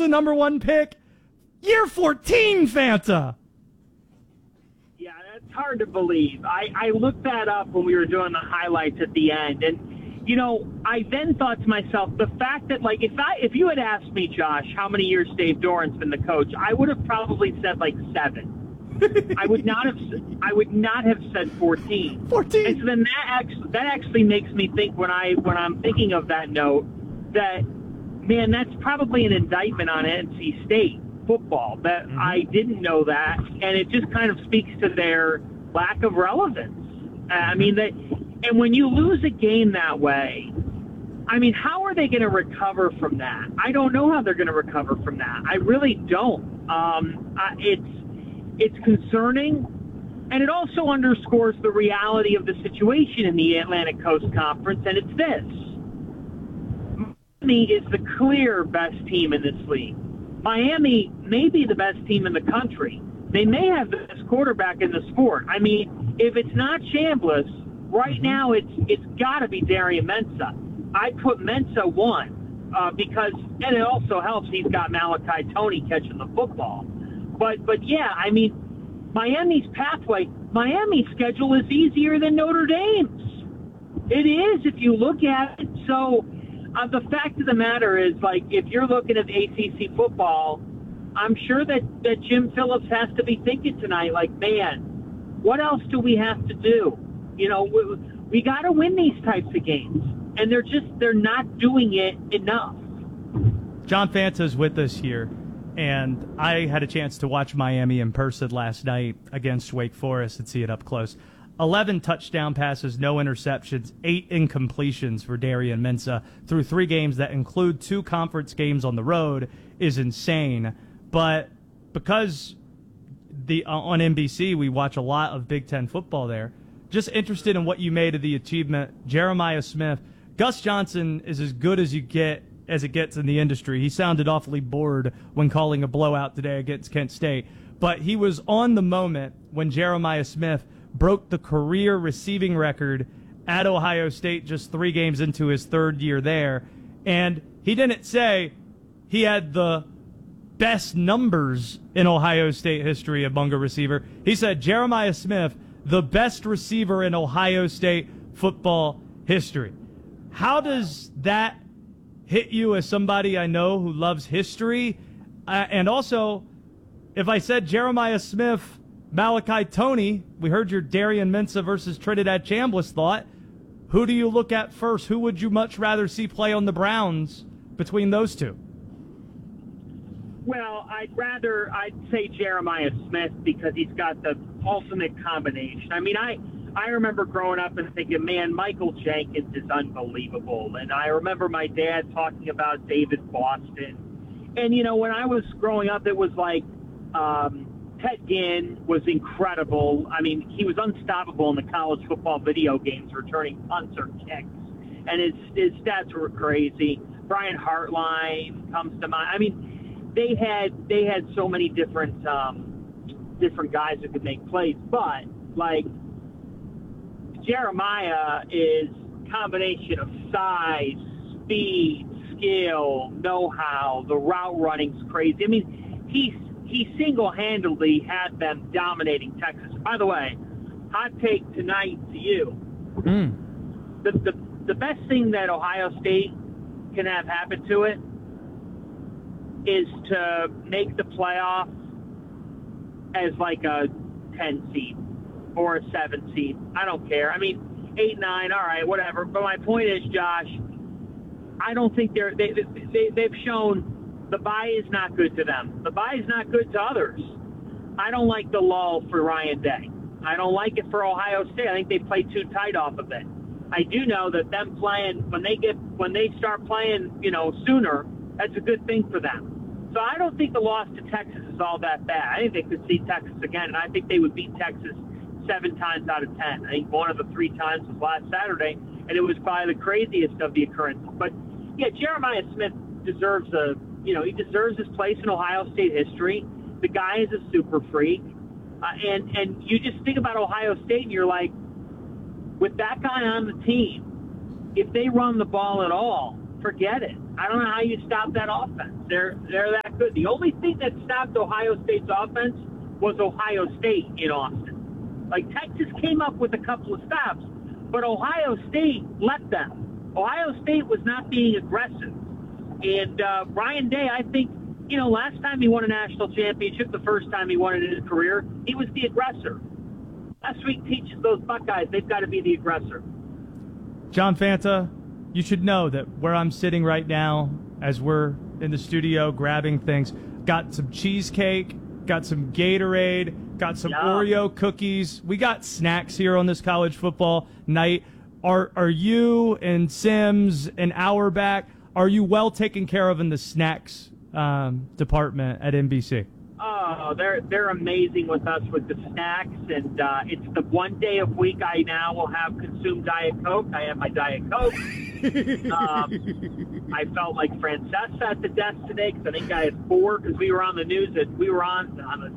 the number one pick. Year 14, Fanta. Yeah, that's hard to believe. I looked that up when we were doing the highlights at the end, and I then thought to myself, the fact that if you had asked me, Josh, how many years Dave Doran's been the coach, I would have probably said 7. I would not have said 14. 14. And so then that actually makes me think when I'm thinking of that note that, man, that's probably an indictment on NC State football, that I didn't know that, and it just kind of speaks to their lack of relevance. And when you lose a game that way, how are they going to recover from that? I don't know how they're going to recover from that. I really don't. It's concerning, and it also underscores the reality of the situation in the Atlantic Coast Conference, and it's this. Miami is the clear best team in this league. Miami may be the best team in the country. They may have the best quarterback in the sport. If it's not Chambliss, right now it's got to be Darian Mensah. I put Mensah 1 because, and it also helps he's got Malachi Toney catching the football. But yeah, Miami's pathway, Miami's schedule is easier than Notre Dame's. It is if you look at it. So the fact of the matter is, if you're looking at ACC football, I'm sure that Jim Phillips has to be thinking tonight, man, what else do we have to do? We got to win these types of games, and they're not doing it enough. John Fanta's with us here, and I had a chance to watch Miami in person last night against Wake Forest and see it up close. 11 touchdown passes, no interceptions, 8 incompletions for Darian Mensah through 3 games that include 2 conference games on the road is insane. But because on NBC we watch a lot of Big Ten football there, just interested in what you made of the achievement. Jeremiah Smith, Gus Johnson is as good as it gets in the industry. He sounded awfully bored when calling a blowout today against Kent State. But he was on the moment when Jeremiah Smith broke the career receiving record at Ohio State just 3 games into his 3rd year there. And he didn't say he had the best numbers in Ohio State history among a receiver. He said Jeremiah Smith, the best receiver in Ohio State football history. How does that hit you as somebody I know who loves history? And also, if I said Jeremiah Smith, Malachi Toney, we heard your Darian Mensah versus Trinidad Chambliss thought. Who do you look at first? Who would you much rather see play on the Browns between those two? Well, I'd say Jeremiah Smith because he's got the ultimate combination. I remember growing up and thinking, man, Michael Jenkins is unbelievable. And I remember my dad talking about David Boston. And, when I was growing up, it was Ted Ginn was incredible. He was unstoppable in the college football video games, returning punts or kicks. And his stats were crazy. Brian Hartline comes to mind. They had so many different guys who could make plays. But, Jeremiah is a combination of size, speed, skill, know-how. The route running's crazy. He single-handedly had them dominating Texas. By the way, hot take tonight to you. The best thing that Ohio State can have happen to it is to make the playoff as a 10 seed or a 7 seed. I don't care. 8, 9, all right, whatever. But my point is, Josh, I don't think they've shown the bye is not good to them. The bye is not good to others. I don't like the lull for Ryan Day. I don't like it for Ohio State. I think they play too tight off of it. I do know that them playing when they start playing, sooner, that's a good thing for them. So I don't think the loss to Texas is all that bad. I think they could see Texas again, and I think they would beat Texas 7 times out of 10. I think one of the 3 times was last Saturday, and it was probably the craziest of the occurrences. But yeah, Jeremiah Smith deserves he deserves his place in Ohio State history. The guy is a super freak, and you just think about Ohio State, and you're like, with that guy on the team, if they run the ball at all, forget it. I don't know how you stop that offense. They're that good. The only thing that stopped Ohio State's offense was Ohio State in Austin. Like, Texas came up with a couple of stops, but Ohio State let them. Ohio State was not being aggressive. And Ryan Day, I think, last time he won a national championship, the first time he won it in his career, he was the aggressor. Last week teaches those Buckeyes they've got to be the aggressor. John Fanta, you should know that where I'm sitting right now, as we're in the studio grabbing things, got some cheesecake, got some Gatorade, got some Oreo cookies. We got snacks here on this college football night. Are you and Sims and Auerbach, are you well taken care of in the snacks department at NBC? Oh, they're amazing with us with the snacks, and it's the one day of week I now will have consumed Diet Coke. I have my Diet Coke. I felt like Francesca at the desk today because I think I had 4 because we were on the news. We were on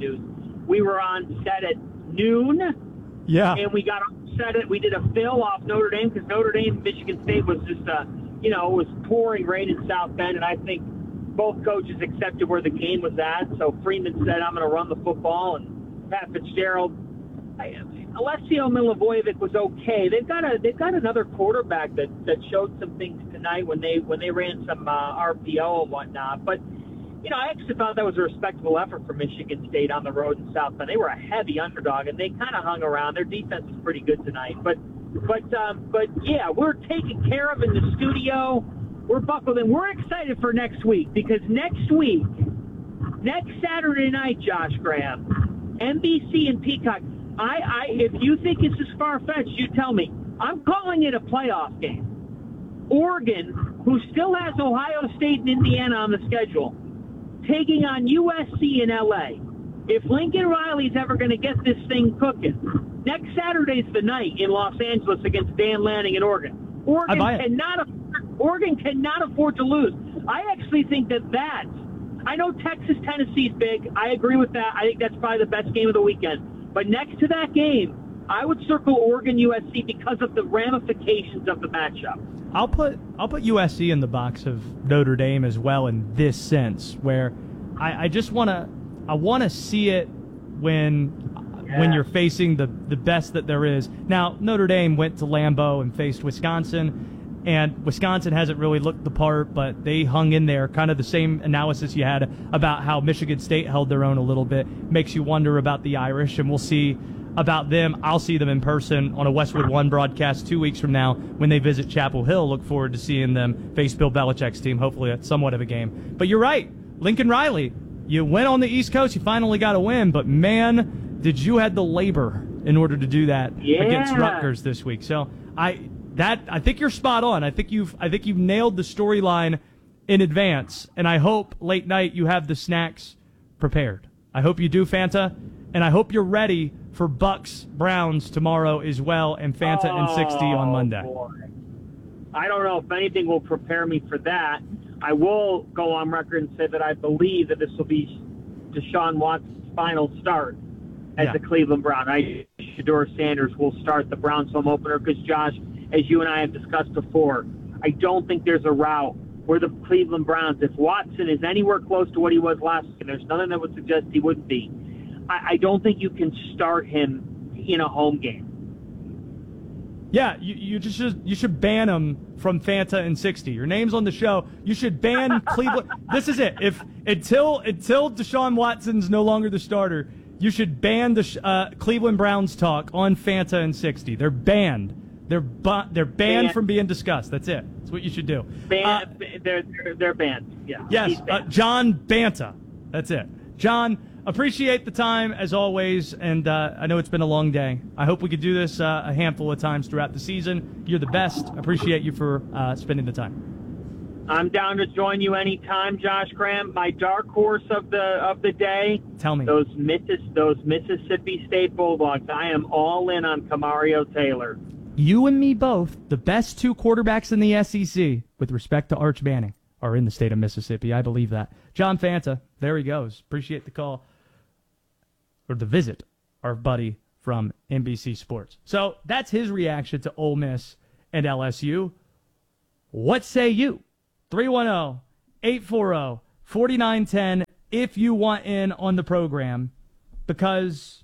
set at noon. Yeah, and we got on set it. We did a fill off Notre Dame because Notre Dame, Michigan State was just it was pouring rain in South Bend, and I think both coaches accepted where the game was at. So Freeman said, I'm going to run the football. And Pat Fitzgerald, Alessio Milivojevic was okay. They've got another quarterback that showed some things tonight when they ran some RPO and whatnot. But, I actually thought that was a respectable effort for Michigan State on the road in South Bend. They were a heavy underdog, and they kind of hung around. Their defense was pretty good tonight. But yeah, we're taken care of in the studio. We're buckled in. We're excited for next week because next Saturday night, Josh Graham, NBC and Peacock. If you think it's as far-fetched, you tell me. I'm calling it a playoff game. Oregon, who still has Ohio State and Indiana on the schedule, taking on USC in LA. If Lincoln Riley's ever going to get this thing cooking, next Saturday's the night in Los Angeles against Dan Lanning in Oregon. Oregon cannot afford to lose. I actually think that I know Texas Tennessee's big. I agree with that. I think that's probably the best game of the weekend. But next to that game, I would circle Oregon USC because of the ramifications of the matchup. I'll put USC in the box of Notre Dame as well in this sense, where I just want to see it when you're facing the best that there is. Now, Notre Dame went to Lambeau and faced Wisconsin, and Wisconsin hasn't really looked the part, but they hung in there. Kind of the same analysis you had about how Michigan State held their own a little bit. Makes you wonder about the Irish, and we'll see about them. I'll see them in person on a Westwood One broadcast 2 weeks from now when they visit Chapel Hill. Look forward to seeing them face Bill Belichick's team, hopefully at somewhat of a game. But you're right, Lincoln Riley, you went on the East Coast, you finally got a win, but man, did you have the labor in order to do that against Rutgers this week. So I think you're spot on. I think you've nailed the storyline in advance, and I hope late night you have the snacks prepared. I hope you do, Fanta, and I hope you're ready for Bucks Browns tomorrow as well, and Fanta and 60 on Monday. Boy. I don't know if anything will prepare me for that. I will go on record and say that I believe that this will be Deshaun Watson's final start as the Cleveland Brown. Shedeur Sanders will start the Browns home opener because, Josh, as you and I have discussed before, I don't think there's a route where the Cleveland Browns, if Watson is anywhere close to what he was last year, there's nothing that would suggest he wouldn't be. I don't think you can start him in a home game. Yeah, you should ban him from Fanta and 60. Your name's on the show. You should ban Cleveland. This is it. Until Deshaun Watson's no longer the starter, you should ban the Cleveland Browns talk on Fanta and 60. They're banned. They're banned from being discussed. That's it. That's what you should do. They're banned. Yeah. Yes, John Banta. That's it. John, appreciate the time as always, and I know it's been a long day. I hope we could do this a handful of times throughout the season. You're the best. Appreciate you for spending the time. I'm down to join you anytime, Josh Graham. My dark horse of the day. Tell me. Those Mississippi State Bulldogs. I am all in on Kamario Taylor. You and me both. The best 2 quarterbacks in the SEC, with respect to Arch Manning, are in the state of Mississippi. I believe that. John Fanta, there he goes. Appreciate the call. Or the visit, our buddy from NBC Sports. So that's his reaction to Ole Miss and LSU. What say you? 310-840-4910 if you want in on the program, because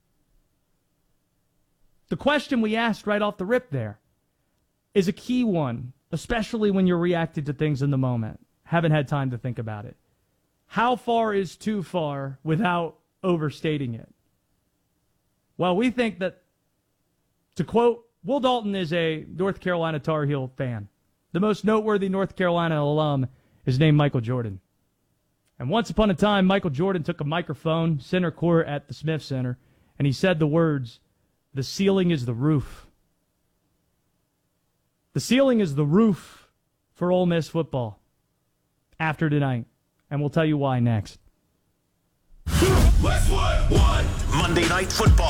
the question we asked right off the rip there is a key one, especially when you're reacting to things in the moment. Haven't had time to think about it. How far is too far without overstating it? Well, we think that, to quote, Will Dalton is a North Carolina Tar Heel fan. The most noteworthy North Carolina alum is named Michael Jordan. And once upon a time, Michael Jordan took a microphone, center court at the Smith Center, and he said the words, "The ceiling is the roof." The ceiling is the roof for Ole Miss football after tonight. And we'll tell you why next. Westwood One Monday Night Football.